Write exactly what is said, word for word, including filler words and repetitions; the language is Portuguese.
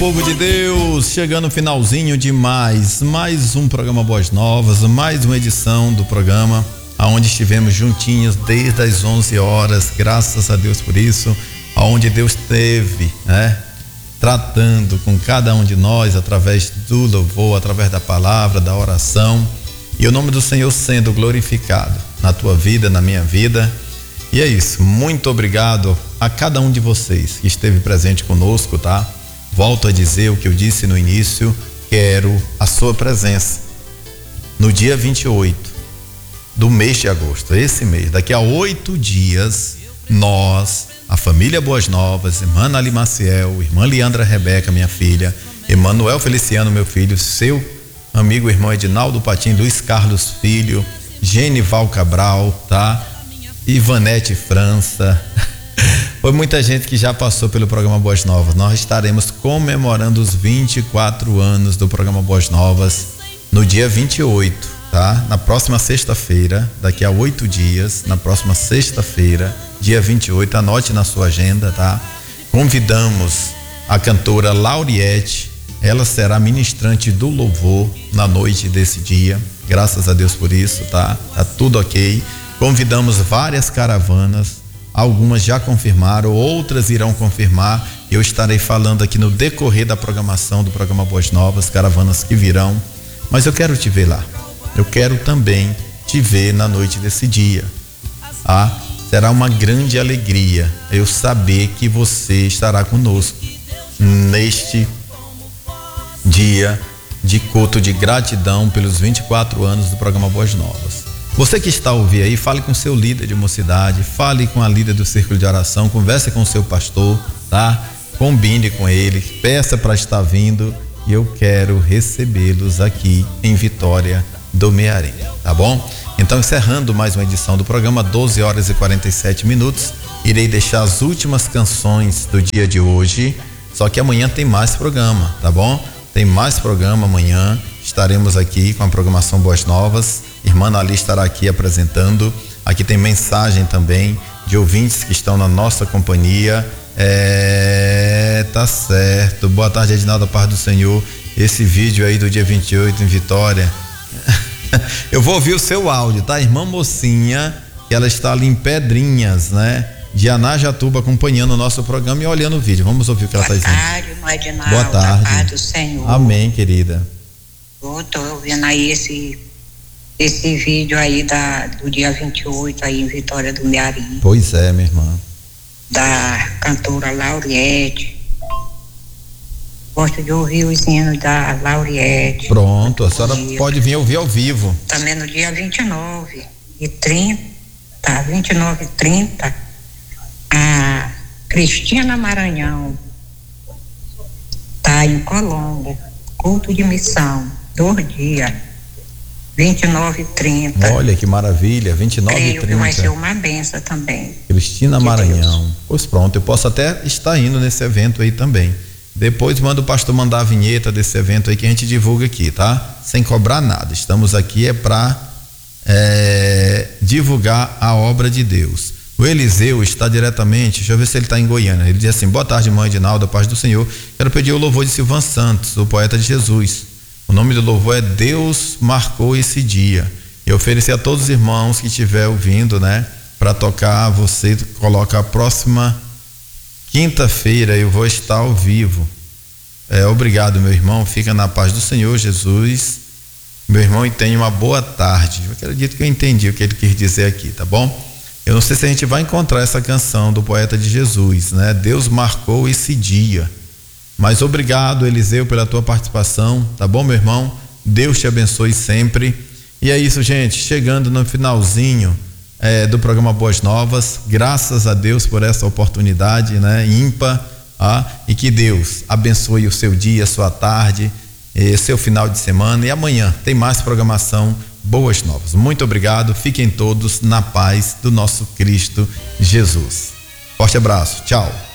Povo de Deus, chegando no finalzinho de mais, mais um programa Boas Novas, mais uma edição do programa, aonde estivemos juntinhos desde as onze horas, graças a Deus por isso, aonde Deus teve, né, tratando com cada um de nós através do louvor, através da palavra, da oração, e o nome do Senhor sendo glorificado na tua vida, na minha vida. E é isso, muito obrigado a cada um de vocês que esteve presente conosco, tá? Volto a dizer o que eu disse no início, quero a sua presença no dia vinte e oito do mês de agosto, esse mês, daqui a oito dias, nós, a família Boas Novas, irmã Nali Maciel, irmã Leandra Rebeca, minha filha, Emanuel Feliciano, meu filho, seu amigo irmão Edinaldo Patim, Luiz Carlos Filho, Genival Cabral, tá? Ivanete França, foi muita gente que já passou pelo programa Boas Novas. Nós estaremos comemorando os vinte e quatro anos do programa Boas Novas no dia vinte e oito, tá? Na próxima sexta-feira, daqui a oito dias, na próxima sexta-feira, dia vinte e oito, anote na sua agenda, tá? Convidamos a cantora Lauriette, ela será ministrante do louvor na noite desse dia, graças a Deus por isso, tá? Tá tudo ok. Convidamos várias caravanas, algumas já confirmaram, outras irão confirmar. Eu estarei falando aqui no decorrer da programação do programa Boas Novas, caravanas que virão, mas eu quero te ver lá. Eu quero também te ver na noite desse dia. Ah, será uma grande alegria eu saber que você estará conosco neste dia de culto de gratidão pelos vinte e quatro anos do programa Boas Novas. Você que está a ouvir aí, fale com seu líder de mocidade, fale com a líder do círculo de oração, converse com o seu pastor, tá? Combine com ele, peça para estar vindo e eu quero recebê-los aqui em Vitória do Mearim, tá bom? Então, encerrando mais uma edição do programa, doze horas e quarenta e sete minutos, irei deixar as últimas canções do dia de hoje, só que amanhã tem mais programa, tá bom? Tem mais programa amanhã, estaremos aqui com a programação Boas Novas. Irmã Nali estará aqui apresentando. Aqui tem mensagem também de ouvintes que estão na nossa companhia. É, tá certo. Boa tarde, Edinaldo, a paz do Senhor. Esse vídeo aí do dia vinte e oito em Vitória. Eu vou ouvir o seu áudio, tá? Irmã Mocinha, que ela está ali em Pedrinhas, né? De Anajatuba, acompanhando o nosso programa e olhando o vídeo. Vamos ouvir o que ela está dizendo. Boa tarde, irmã Edinaldo. Boa tarde. A paz do Senhor. Amém, querida. Eu tô ouvindo aí esse, esse vídeo aí da, do dia vinte e oito aí em Vitória do Mearim. Pois é, minha irmã. Da cantora Lauriette. Gosto de ouvir os hinos da Lauriette. Pronto, a senhora pode vir ouvir ao vivo. Também no dia vinte e nove e trinta, vinte e nove e trinta, a Cristina Maranhão tá em Colombo, culto de missão, dois dias, vinte e nove e trinta. Olha que maravilha, vinte e nove e trinta. Creio que vai ser uma benção também. Cristina Maranhão. Pois pronto, eu posso até estar indo nesse evento aí também. Depois manda o pastor mandar a vinheta desse evento aí que a gente divulga aqui, tá? Sem cobrar nada. Estamos aqui é para é, divulgar a obra de Deus. O Eliseu está diretamente, deixa eu ver se ele está em Goiânia. Ele diz assim: boa tarde, irmã Edinaldo, a paz do Senhor. Quero pedir o louvor de Silvan Santos, o poeta de Jesus. O nome do louvor é Deus Marcou Esse Dia. Eu ofereci a todos os irmãos que estiver ouvindo, né, para tocar. Você coloca a próxima quinta-feira, eu vou estar ao vivo. É, obrigado, meu irmão. Fica na paz do Senhor Jesus, meu irmão, e tenha uma boa tarde. Eu acredito que eu entendi o que ele quis dizer aqui, tá bom? Eu não sei se a gente vai encontrar essa canção do poeta de Jesus, né? Deus marcou esse dia. Mas obrigado, Eliseu, pela tua participação, tá bom, meu irmão? Deus te abençoe sempre. E é isso, gente, chegando no finalzinho é, do programa Boas Novas, graças a Deus por essa oportunidade, né, ímpar, ah, e que Deus abençoe o seu dia, sua tarde, eh, seu final de semana, e amanhã tem mais programação Boas Novas. Muito obrigado, fiquem todos na paz do nosso Cristo Jesus. Forte abraço, tchau.